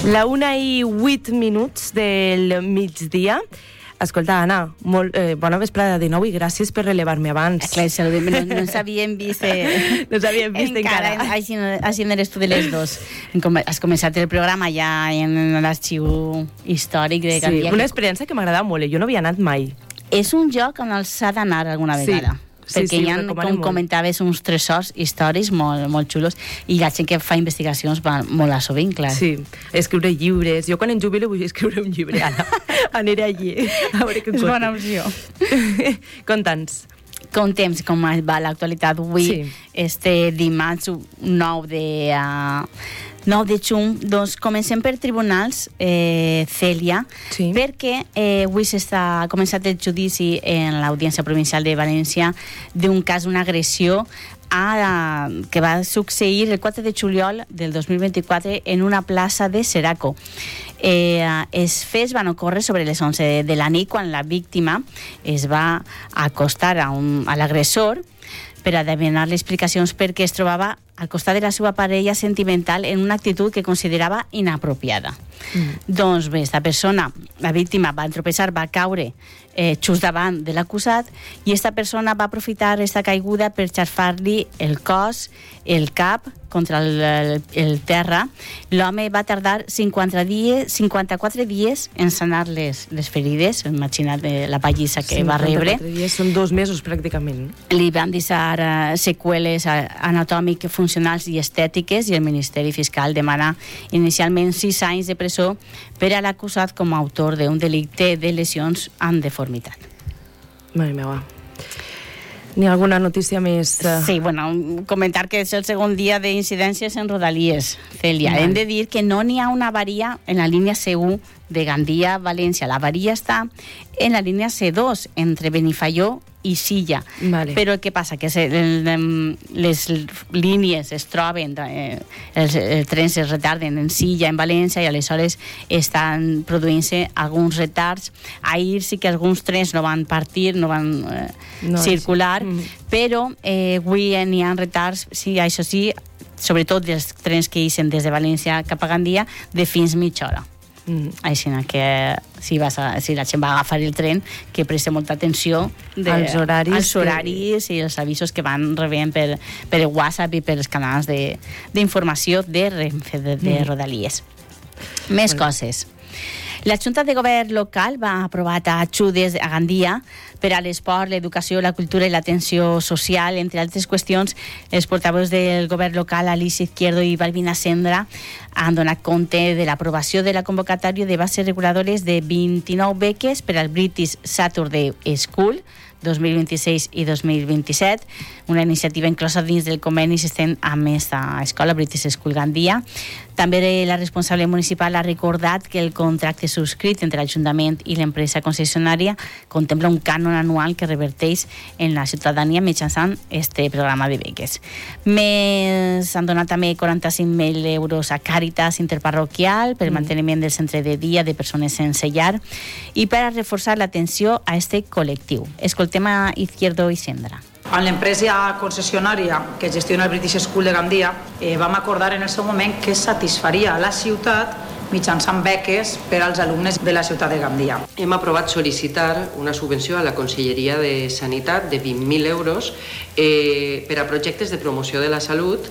La 1:08 del migdia. Escolta, Anna, bona vesprada de nou i gràcies per relevar-me abans. Clar, no ens havíem vist, no ens havíem vist encara. Així en l'estudi de les dos. Has començat el programa ja en l'arxiu històric de Gandia. Sí, una experiència que m'agrada molt, jo no havia anat mai. És un lloc on els s'ha d'anar alguna vegada. Perquè hi ha, com comentaves, uns tresors històrics molt xulos i la gent que fa investigacions va molt a sovint, clar. Sí, escriure llibres. Jo quan em jubile vull escriure un llibre, Anna. Aniré allí a veure què és bona opció. Conta'ns. Contem com va l'actualitat avui, dimarts 9 de juny. Doncs comencem per tribunals, Cèlia, perquè avui s'ha començat el judici en l'Audiència Provincial de València d'un cas d'una agressió que va succeir el 4 de juliol del 2024 en una plaça de Ceraco. Els fets van ocórrer sobre les 11 de la nit quan la víctima es va acostar a l'agressor per a demanar explicacions perquè es trobava al costat de la seva parella sentimental en una actitud que considerava inapropiada. Doncs bé, esta persona, la víctima, va tropeçar, va caure just davant de l'acusat i esta persona va aprofitar esta caiguda per xarfar-li el cos, el cap contra el terra. L'home va tardar 54 dies en sanar les ferides. Imagina't la pallissa que va rebre. 54 dies, són 2 mesos pràcticament. Li van deixar seqüeles anatòmiques, funcionals i estètiques i el Ministeri Fiscal demana inicialment 6 anys de presó per a l'acusat com a autor d'un delicte de lesions amb deformitat. Mare meva. N'hi ha alguna notícia més? Sí, bueno, comentar que és el segon dia d'incidències en Rodalies, Cèlia. Hem de dir que no n'hi ha una avaria en la línia C1 de Gandia a València. La avaria està en la línia C2 entre Benifaió i Silla. Però què passa? Que les línies es troben, els trens es retarden en Silla, en València, i aleshores estan produint-se alguns retards. Ahir sí que alguns trens no van partir, no van circular, però avui n'hi ha retards, sí, això sí, sobretot dels trens que ixen des de València cap a Gandia, de fins mitja hora. Així que si la gent va agafar el tren, que presta molta atenció als horaris i els avisos que van rebent per el WhatsApp i per els canals d'informació de Renfe, de Rodalies. Més coses. La Junta de Govern local va aprovar ajudes a Gandia per a l'esport, l'educació, la cultura i l'atenció social, entre altres qüestions. Els portaveus del govern local, Alicia Izquierdo i Balbina Sendra, han donat compte de l'aprovació de la convocatòria de bases reguladores de 29 beques per al British Saturday School 2026 i 2027, una iniciativa inclosa dins del conveni existent amb aquesta escola, British School Gandia. També la responsable municipal ha recordat que el contracte subscrit entre l'Ajuntament i l'empresa concessionària contempla un cànon anual que reverteix en la ciutadania mitjançant este programa de beques. Més han donat també 45.000 euros a Càritas Interparroquial per manteniment del centre de dia de persones sense llar i per a reforçar l'atenció a este col·lectiu. Escoltem a Izquierdo i Sendra. Amb l'empresa concessionària que gestiona el British School de Gandia vam acordar en el seu moment que satisfaria la ciutat mitjançant beques per als alumnes de la ciutat de Gandia. Hem aprovat sol·licitar una subvenció a la Conselleria de Sanitat de 20.000 euros per a projectes de promoció de la salut.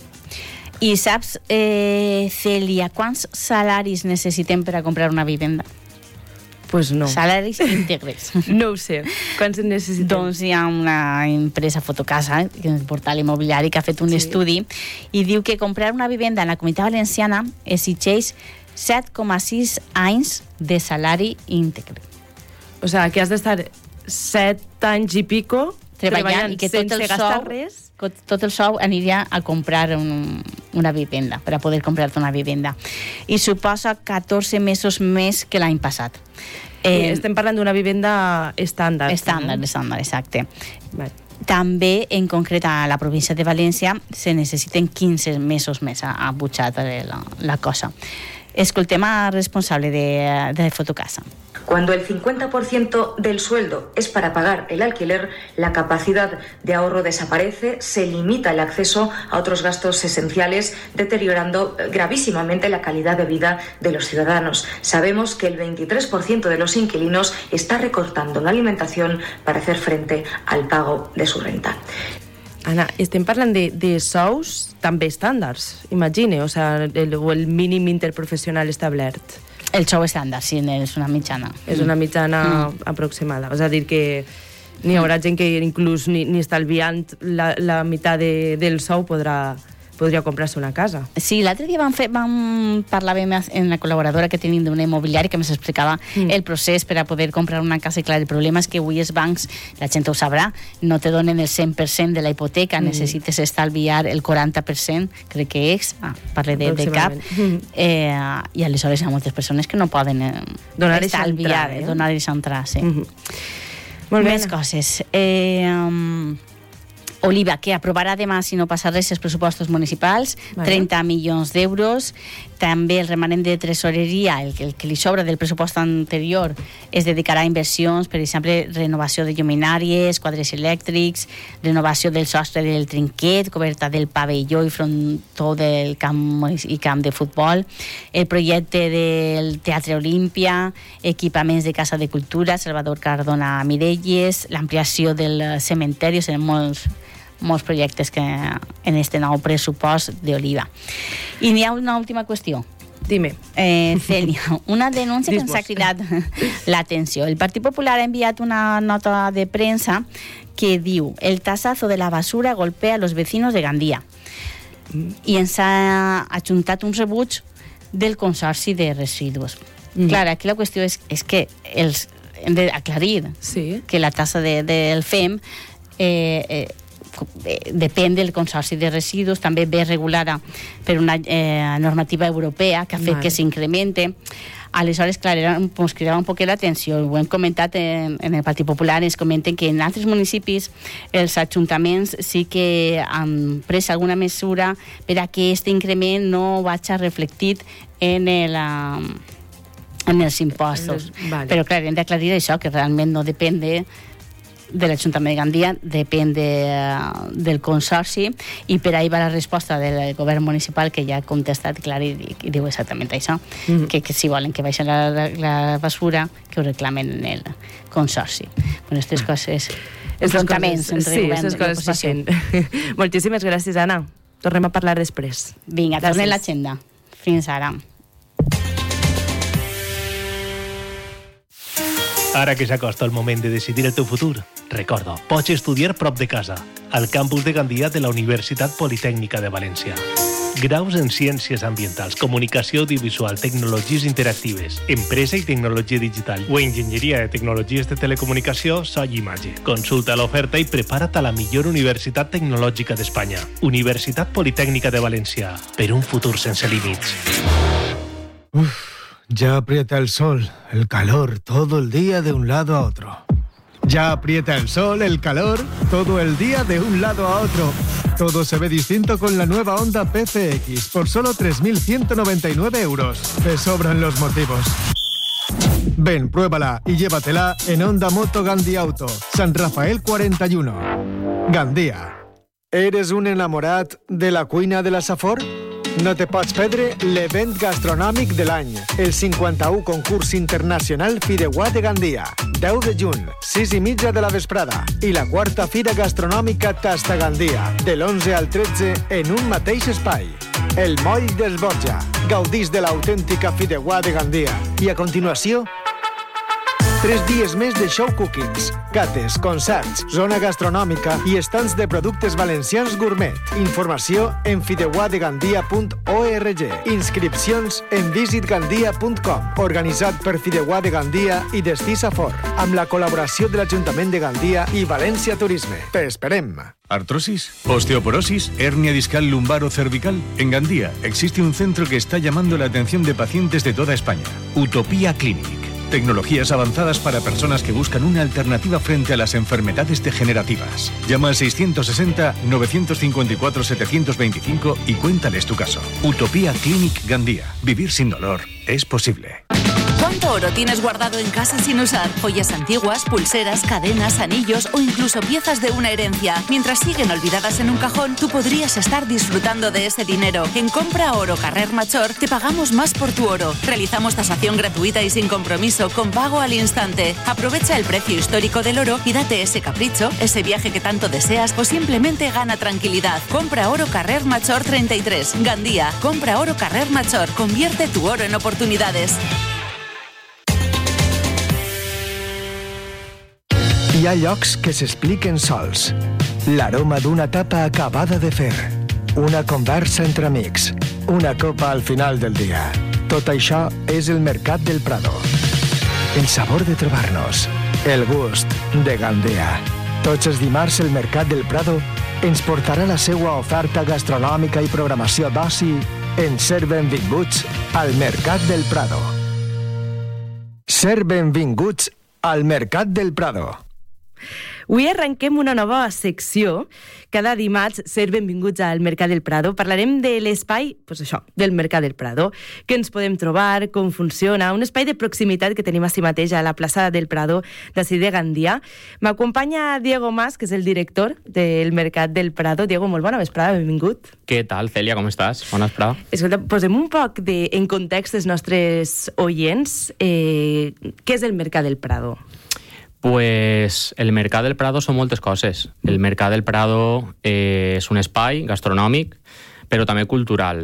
I saps, Cèlia, quants salaris necessitem per a comprar una vivenda? Pues no. Salaris íntegres. No ho sé. Quants en necessitem? Doncs hi ha una empresa Fotocasa, el portal immobiliari, que ha fet un estudi i diu que comprar una vivenda en la Comunitat Valenciana exigeix 7,6 anys de salari íntegre. O sigui, que has d'estar 7 anys i pico treballant i que sense gastar res. Tot el sou aniria a comprar una vivenda, per a poder comprar-te una vivenda. I suposa 14 mesos més que l'any passat. Estem parlant d'una vivenda estàndard. Estàndard, exacte. També, en concret, a la província de València se necessiten 15 mesos més a butxar la cosa. Escoltem a responsable de Fotocasa. Cuando el 50% del sueldo es para pagar el alquiler, la capacidad de ahorro desaparece, se limita el acceso a otros gastos esenciales, deteriorando gravísimamente la calidad de vida de los ciudadanos. Sabemos que el 23% de los inquilinos está recortando la alimentación para hacer frente al pago de su renta. Anna, estem parlant de sous també estàndards, imagine, o el mínim interprofessional establert. El sou estàndard, sí, és una mitjana. És una mitjana aproximada. És a dir, que n'hi haurà gent que inclús ni estalviant la meitat del sou podria comprar-se una casa. Sí, l'altre dia vam parlar amb la col·laboradora que tenim d'una immobiliària que ens explicava el procés per a poder comprar una casa. I clar, el problema és que avui els bancs, la gent ho sabrà, no te donen el 100% de la hipoteca, necessites estalviar el 40%, crec que és, parle de cap, i aleshores hi ha moltes persones que no poden estalviar, donar-hi entrar, sí. Més coses. Oliva, que aprovarà demà, si no passa res, els pressupostos municipals, 30 milions d'euros. També el remanent de tresoreria, el que li sobra del pressupost anterior, es dedicarà a inversions, per exemple, renovació de lluminàries, quadres elèctrics, renovació del sostre del trinquet, coberta del pavelló i frontó del camp de futbol, el projecte del Teatre Olímpia, equipaments de Casa de Cultura, Salvador Cardona Mirelles, l'ampliació del cementeri, serem molts projectes que en este nou pressupost d'Oliva. I n'hi ha una última qüestió. Dime. Celia, una denúncia que ens ha cridat l'atenció. El Partit Popular ha enviat una nota de premsa que diu: el tasazo de la basura golpea a los vecinos de Gandía. I ens ha adjuntat un rebuig del Consorci de Residus. Clar, aquí la qüestió és que hem d'aclarir que la tassa del FEM depèn del Consorci de Residus, també ve regulada per una normativa europea que ha fet que s'incremente. Aleshores, clar, ens cridava un poc l'atenció. Ho hem comentat en el Partit Popular, ens comenten que en altres municipis els ajuntaments sí que han pres alguna mesura per a que aquest increment no vagi reflectit en els impostos. Però, clar, hem d'aclarir això, que realment no depèn de l'Ajuntament de Gandia, depèn del Consorci, i per ahí va la resposta del govern municipal, que ja ha contestat, clar, i diu exactament això, que si volen que baixen la basura, que ho reclamen en el Consorci. Bueno, aquestes coses, enfrontaments entre govern i oposició. Moltíssimes gràcies, Anna. Tornem a parlar després. Vinga, tornem l'agenda. Fins ara. Ara que s'acosta el moment de decidir el teu futur, recorda, pots estudiar prop de casa, al campus de Gandia de la Universitat Politècnica de València. Graus en Ciències Ambientals, Comunicació Audiovisual, Tecnologies Interactives, Empresa i Tecnologia Digital o Enginyeria de Tecnologies de Telecomunicació, so i imatge. Consulta l'oferta i prepara't a la millor universitat tecnològica d'Espanya. Universitat Politècnica de València, per un futur sense límits. Ya aprieta el sol, el calor, todo el día de un lado a otro. Ya aprieta el sol, el calor, todo el día de un lado a otro. Todo se ve distinto con la nueva Honda PCX por solo 3.199 euros. Te sobran los motivos. Ven, pruébala y llévatela en Honda Moto Gandia Auto, San Rafael 41. Gandia. ¿Eres un enamorat de la cuina de la Safor? No te pots perdre l'event gastronòmic de l'any, el 51 concurs internacional Fideuà de Gandia, 10 de juny, 6:30 de la vesprada, i la quarta fira gastronòmica Tasta Gandia, de l'11 al 13 en un mateix espai. El Moll dels Borja. Gaudís de l'autèntica Fideuà de Gandia. I a continuació, 3 dies més de show cookings, cates, concerts, zona gastronòmica i estants de productes valencians gourmet. Informació en fideuadegandia.org. Inscripcions en visitgandia.com. Organitzat per Fideuà de Gandia i Destí Safor, amb la col·laboració de l'Ajuntament de Gandia i València Turisme. Te esperem. ¿Artrosis? ¿Osteoporosis? ¿Hernia discal lumbar o cervical? En Gandía existe un centro que está llamando la atención de pacientes de toda España. Utopía Clinic. Tecnologías avanzadas para personas que buscan una alternativa frente a las enfermedades degenerativas. Llama al 660-954-725 y cuéntales tu caso. Utopía Clinic Gandía. Vivir sin dolor es posible. ¿Cuánto oro tienes guardado en casa sin usar? Joyas antiguas, pulseras, cadenas, anillos o incluso piezas de una herencia. Mientras siguen olvidadas en un cajón, tú podrías estar disfrutando de ese dinero. En Compra Oro Carrer Major te pagamos más por tu oro. Realizamos tasación gratuita y sin compromiso, con pago al instante. Aprovecha el precio histórico del oro y date ese capricho, ese viaje que tanto deseas o simplemente gana tranquilidad. Compra Oro Carrer Major 33, Gandía. Compra Oro Carrer Major. Convierte tu oro en oportunidades. Hi ha llocs que s'expliquen sols. L'aroma d'una tapa acabada de fer. Una conversa entre amics. Una copa al final del dia. Tot això és el Mercat del Prado. El sabor de trobar-nos. El gust de Gandia. Tots els dimarts el Mercat del Prado ens portarà la seva oferta gastronòmica i programació d'oci en Ser benvinguts al Mercat del Prado. Ser benvinguts al Mercat del Prado. Avui arrenquem una nova secció. Cada dimarts, ser benvinguts al Mercat del Prado. Parlarem de l'espai, doncs això, del Mercat del Prado. Què ens podem trobar, com funciona, un espai de proximitat que tenim així mateix a la plaça del Prado d'ací de Gandia. M'acompanya Diego Mas, que és el director del Mercat del Prado. Diego, molt bona vesprada, benvingut. Què tal, Cèlia, com estàs? Bona vesprada. Escolta, posem un poc en context dels nostres oients. Què és el Mercat del Prado? Pues el Mercat del Prado són moltes coses. El Mercat del Prado és un espai gastronòmic, però també cultural.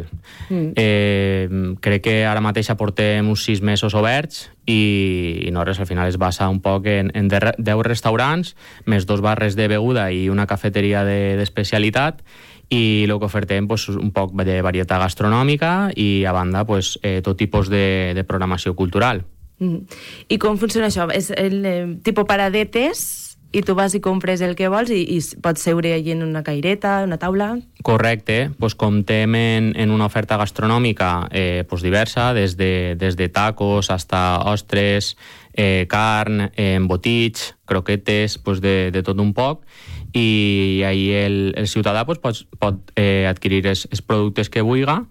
Crec que ara mateix portem uns 6 mesos oberts i no res, al final es basa un poc en 10 restaurants, més 2 barres de beguda i una cafeteria d'especialitat, i el que ofertem pues, un poc de varietat gastronòmica i a banda pues, tot tipus de programació cultural. I com funciona això? És el tipus paradetes i tu vas i compres el que vols i pots seure allí en una caireta, una taula? Correcte, pues comptem en una oferta gastronòmica pues diversa, des de tacos hasta ostres, carn, embotits, croquetes, pues de tot un poc, i ahí el ciutadà pues, pot adquirir els productes que vulgui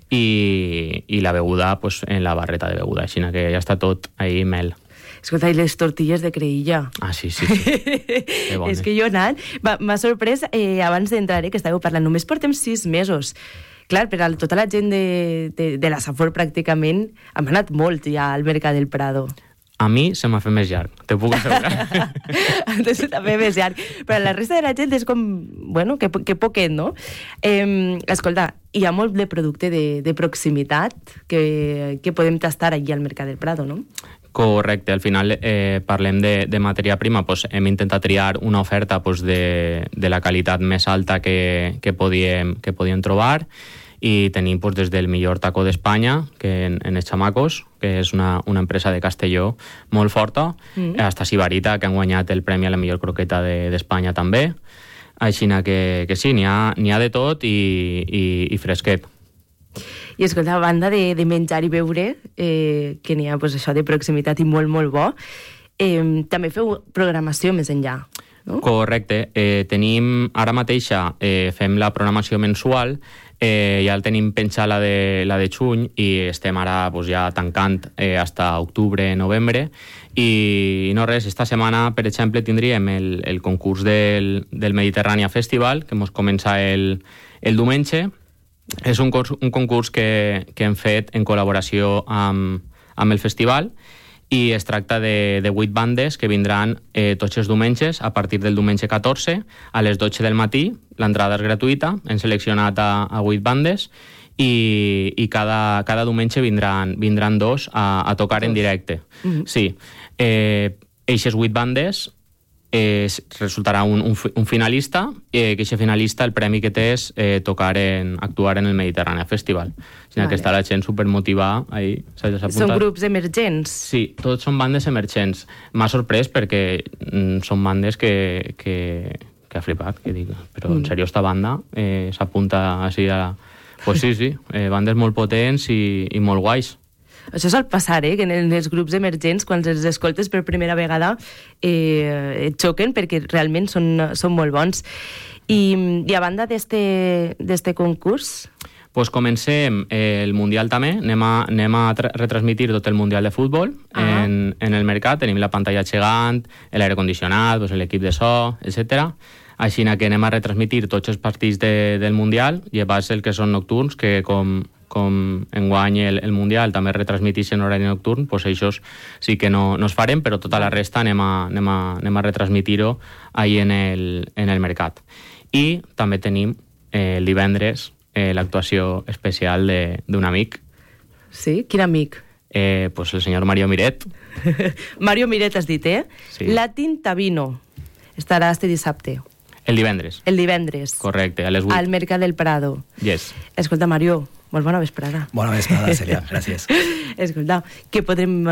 i la beguda pues, en la barreta de beguda, així que ja està tot ahí mel. Escolta, i les tortilles de creïlla? Ah, sí. Que bones. És que jo he anat, m'ha sorprès abans d'entrar, que estàveu parlant, només portem 6 mesos. Clar, per a tota la gent de la Safor pràcticament hem anat molt ja al Mercat del Prado. A mi se m'ha fet més llarg, te puc assegurar. Entonces també més llarg. Però la resta de la gent és com, bueno, que poquet, no? Escolta, hi ha molt de producte de proximitat que podem tastar allí al Mercat del Prado, no? Correcte, al final parlem de matèria prima, pues, hem intentat triar una oferta pues, de la qualitat més alta que podíem trobar, i tenim pues, des del millor taco d'Espanya, que en els Chamacos, que és una empresa de Castelló molt forta, hasta Sibarita, que han guanyat el premi a la millor croqueta d'Espanya també. Així que sí, n'hi ha de tot i fresquet. I escolta, a banda de menjar i beure, que n'hi ha pues, això de proximitat i molt, molt bo, també feu programació més enllà, no? Correcte. Tenim, ara mateixa, fem la programació mensual, ja el tenim penjat la de juny i estem ara pues, ja tancant hasta octubre, novembre, i no res, esta setmana, per exemple, tindríem el concurs del Mediterrània Festival, que ens comença el diumenge. És un concurs que hem fet en col·laboració amb el festival, i es tracta de 8 bandes que vindran tots els diumenges a partir del diumenge 14 a les 12 del matí. L'entrada és gratuïta, hem seleccionat a 8 bandes i cada diumenge vindran 2 a tocar en directe. Sí, eixes 8 bandes resultarà un finalista, que aquest finalista el premi que té és actuar en el Mediterrània Festival. Vale. Que està la gent supermotivada. Són grups emergents? Sí, tots són bandes emergents. M'ha sorprès perquè són bandes que ha flipat, que dic, però en sèrio esta banda s'apunta així a... Pues sí, bandes molt potents i molt guais. Això sol passar, que en els grups emergents, quan els escoltes per primera vegada, et xoquen perquè realment són molt bons. I a banda d'este concurs? Pues comencem el Mundial també, anem a retransmitir tot el Mundial de futbol en el mercat, tenim la pantalla gegant, l'aire condicionat, pues, l'equip de so, etc. Així que anem a retransmitir tots els partits del Mundial, llevats el que són nocturns, que com enguany el Mundial també retransmitix en horari nocturn, pues això sí que no es farem, però tota la resta anem a retransmitir-ho ahí en el mercat. I també tenim el divendres l'actuació especial d'un amic. Sí? Quin amic? Pues el senyor Mario Miret. Mario Miret has dit, Sí. La Tinta Vino estarà este dissabte. El divendres. El divendres. Correcte, a les 8. Al Mercat del Prado. Yes. Escolta, Mario, molt bona vesprada. Bona vesprada, Celia, gràcies. Escolta, què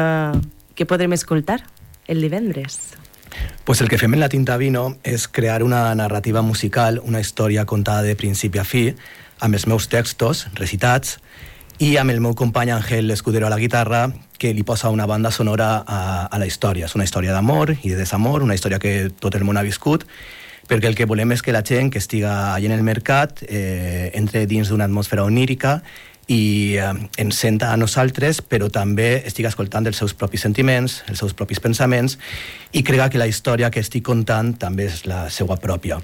podrem escoltar el divendres? Pues el que fem en La Tinta Vino és crear una narrativa musical, una història contada de principi a fi, amb els meus textos recitats i amb el meu company Ángel Escudero a la guitarra, que li posa una banda sonora a la història. És una història d'amor i de desamor, una història que tot el món ha viscut, perquè el que volem és que la gent que estiga allà en el mercat entre dins d'una atmosfera onírica i ens senta a nosaltres, però també estic escoltant els seus propis sentiments, els seus propis pensaments, i crega que la història que estic contant també és la seva pròpia.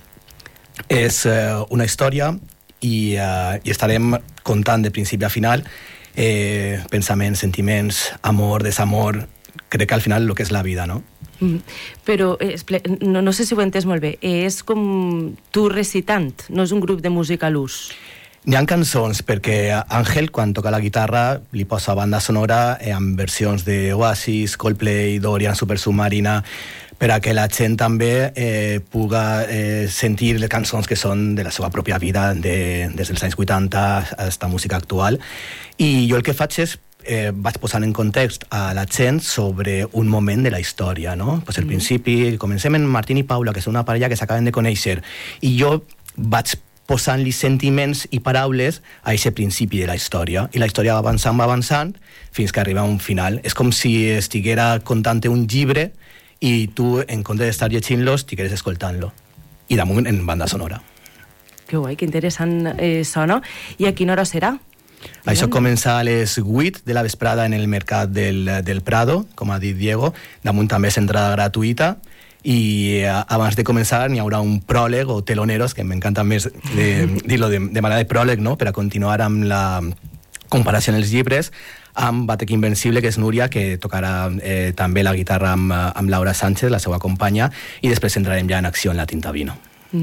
És una història i estarem contant de principi a final pensaments, sentiments, amor, desamor, crec que al final el que és la vida, no? Però no sé si ho he entès molt bé, és com tu recitant, no és un grup de música a l'ús. N'hi ha cançons, perquè Ángel, quan toca la guitarra, li posa banda sonora amb versions d'Oasis, Coldplay, Dorian, Supersubmarina, per a que la gent també puga sentir les cançons que són de la seva pròpia vida, des dels anys 80 a esta música actual. I jo el que faig és vaig posant en context a la gent sobre un moment de la història, no? Pues al principi, comencem en Martín i Paula, que són una parella que s'acaben de conèixer, i jo vaig posant-li sentiments i paraules a aquest principi de la història. I la història va avançant, fins que arriba a un final. És com si estiguera contant-te un llibre i tu, en compte d'estar llegint-lo, estigueres escoltant-lo. I damunt en banda sonora. Que guai, que interessant sona. I a quina hora serà? Això comença a les 8 de la vesprada en el Mercat del Prado, com ha dit Diego. Damunt també és entrada gratuïta. I abans de començar n'hi haurà un pròleg o teloneros, que m'encanta més dir-lo de manera de pròleg, no? Per a continuar amb la comparació en els llibres, amb Batec Invencible, que és Núria, que tocarà també la guitarra amb Laura Sánchez, la seva companya, i després entrarem ja en acció en La Tinta Vino.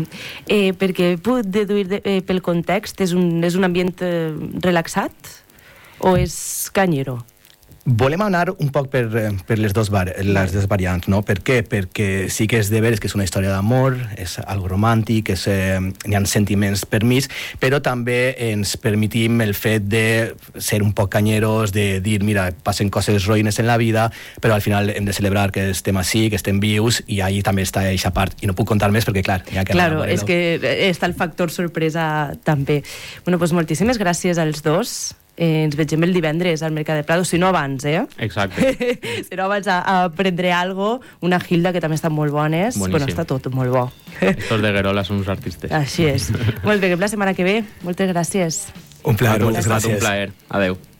Perquè puc deduir pel context, és un ambient relaxat o és canyero? Volem anar un poc per les dues variants, no? Per què? Perquè sí que és de veres que és una història d'amor, és algo romàntic, n'hi ha sentiments per mig, però també ens permetim el fet de ser un poc canyeros, de dir, mira, passen coses roïnes en la vida, però al final hem de celebrar que estem així, que estem vius, i ahí també està aquesta part. I no puc contar més perquè, clar, hi ha que... Claro, és que està el factor sorpresa també. Bueno, doncs moltíssimes gràcies als dos. Ens vegem el divendres al Mercat del Prado, si no abans, Exacte. Si no abans a prendre algo, una Gilda, que també estan molt bones. Boníssim. Bueno, està tot molt bo. Estos de Guerola són uns artistes. Així és. Molt bé, que la setmana que ve. Moltes gràcies. Un plaer, moltes gràcies. Un plaer. Adeu.